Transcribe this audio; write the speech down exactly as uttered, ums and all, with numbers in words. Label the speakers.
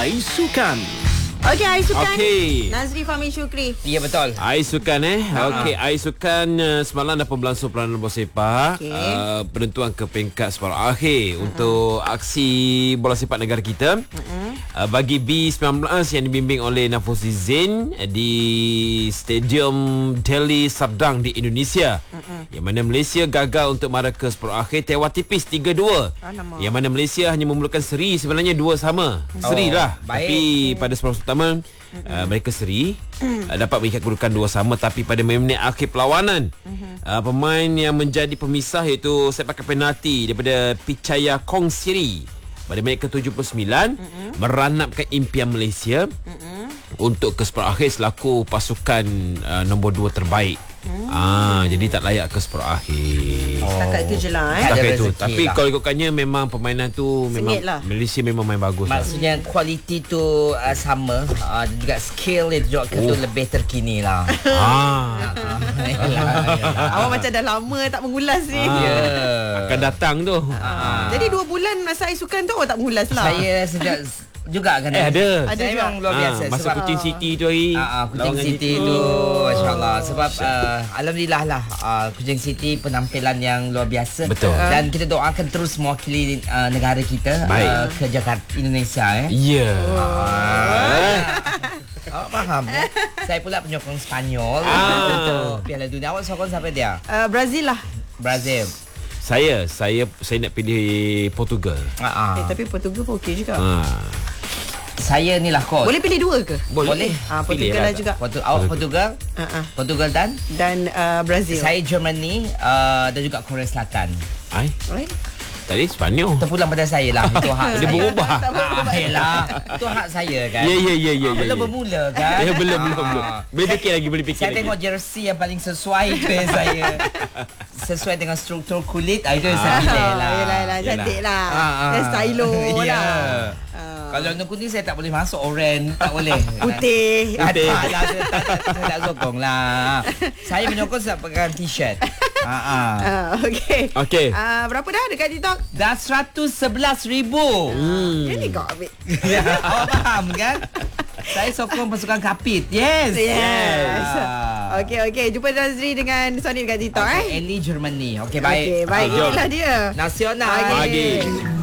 Speaker 1: Ais Sukan.
Speaker 2: Okey, Ais Sukan.
Speaker 3: Okey.
Speaker 2: Nazri Fahmi Syukri.
Speaker 4: Ya, betul.
Speaker 3: Ais Sukan eh. Okey, Ais Sukan uh, semalam dah berlangsung peranan bola sepak.
Speaker 2: Okey.
Speaker 3: Uh, penentuan ke peringkat separuh akhir uh-huh. untuk aksi bola sepak negara kita. Uh-huh. Uh, bagi B sembilan belas yang dibimbing oleh Nafuzi Zain di Stadium Delhi Serdang di Indonesia. Uh-huh. Yang mana Malaysia gagal untuk mara ke separuh akhir, tewar tipis tiga dua.
Speaker 2: Alamak.
Speaker 3: Yang mana Malaysia hanya memerlukan seri, sebenarnya dua sama. Oh, seri lah.
Speaker 4: baik.
Speaker 3: Tapi pada separuh pertama Uh, mereka seri uh, dapat mengikat kedudukan dua sama, tapi pada minit akhir perlawanan uh, pemain yang menjadi pemisah iaitu sepakan penalti daripada Pichaya Kong Siri pada minit ke tujuh puluh sembilan meranapkan impian Malaysia untuk ke separuh akhir selaku pasukan uh, nombor dua terbaik. Hmm. Ah, jadi tak layak ke separuh akhir.
Speaker 2: Oh. Setakat itu je lah eh.
Speaker 3: Setakat
Speaker 4: Ada
Speaker 3: itu.
Speaker 4: rezeki
Speaker 3: Tapi
Speaker 4: lah.
Speaker 3: kalau ikutkannya memang permainan tu memang
Speaker 2: lah.
Speaker 3: Malaysia memang main bagus.
Speaker 4: Maksudnya kualiti tu uh, sama, uh, dan juga skill dia juga oh. tu lebih terkini lah.
Speaker 3: Ah.
Speaker 2: Awak macam dah lama tak mengulas ni.
Speaker 3: Ah.
Speaker 4: Ya.
Speaker 3: Akan datang tu.
Speaker 2: Ah. Jadi dua bulan masa Ais Sukan tu awak tak mengulas lah.
Speaker 4: Saya sejak juga kan.
Speaker 3: Eh ada.
Speaker 2: Ada
Speaker 4: Saya
Speaker 2: juga.
Speaker 4: memang luar biasa
Speaker 3: Ah, masa
Speaker 4: sebab
Speaker 3: Kuching City tu hari.
Speaker 4: Ah, uh, Kuching
Speaker 3: lawangan
Speaker 4: City
Speaker 3: itu.
Speaker 4: tu, masya-Allah. Sebab uh, alhamdulillah lah, uh, Kuching City penampilan yang luar biasa.
Speaker 3: Betul.
Speaker 4: Dan kita doakan terus mewakili uh, negara kita uh, ke Jakarta, Indonesia eh.
Speaker 3: Ya.
Speaker 4: Ah. Awak faham kan? Saya pula penyokong Spanyol
Speaker 3: Ah.
Speaker 4: untuk Piala Dunia. Awak sokong siapa dia?
Speaker 2: Uh, Brazil lah.
Speaker 4: Brazil.
Speaker 3: Saya saya saya nak pilih Portugal.
Speaker 4: Ah.
Speaker 2: Eh, tapi Portugal pun okey juga.
Speaker 3: Ah.
Speaker 4: Saya ni lah coach.
Speaker 2: Boleh pilih dua ke?
Speaker 4: Boleh.
Speaker 2: Ah,
Speaker 3: Pilih
Speaker 2: Portugal
Speaker 3: lah.
Speaker 2: lah juga.
Speaker 4: Portu- awak Portugal?
Speaker 2: Uh-uh.
Speaker 4: Portugal dan?
Speaker 2: Dan uh, Brazil.
Speaker 4: Saya Germany uh, dan juga Korea Selatan.
Speaker 3: Ai,
Speaker 2: Right?
Speaker 3: tadi Sepanyol.
Speaker 4: Terpulang pada saya lah. Itu hak
Speaker 3: Dia
Speaker 4: saya.
Speaker 3: berubah.
Speaker 4: Ah, yelah. Itu hak saya kan.
Speaker 3: Ya ya ya ya.
Speaker 4: Ah, belum bermula kan.
Speaker 3: Ya belum belum belum.
Speaker 4: Ah.
Speaker 3: Boleh fikir lagi, boleh fikir
Speaker 4: Saya
Speaker 3: lagi.
Speaker 4: tengok jersey yang paling sesuai tu yang saya. Sesuai dengan struktur kulit. Ah, itu yang saya pilih lah.
Speaker 2: Yelah, yelah, cantik lah.
Speaker 4: Ah, ah.
Speaker 2: Dan stylo
Speaker 4: Ya.
Speaker 2: lah.
Speaker 4: Kalau warna kuning saya tak boleh masuk, oren tak boleh.
Speaker 2: Putih.
Speaker 4: Ah, tak lah, saya tak, saya tak sokong lah. Saya menyokong saya pegang t-shirt. Ha ah.
Speaker 2: Uh, okay.
Speaker 3: Okey.
Speaker 2: Uh, berapa dah dekat TikTok?
Speaker 4: Dah seratus sebelas ribu.
Speaker 3: Hmm.
Speaker 2: Ini kau ambil.
Speaker 4: Ya, awak faham kan? Saya sokong pasukan Kapit. Yes.
Speaker 2: Yes.
Speaker 4: Ah.
Speaker 2: Okey, okey. Jumpa Nazri dengan Sony dekat TikTok
Speaker 4: Okay,
Speaker 2: eh.
Speaker 4: Ellie Germany. Okey, baik.
Speaker 2: Okey, baik.
Speaker 3: Ah, jom.
Speaker 2: Inilah dia.
Speaker 4: Nasional.
Speaker 2: Okey.
Speaker 3: Pagi.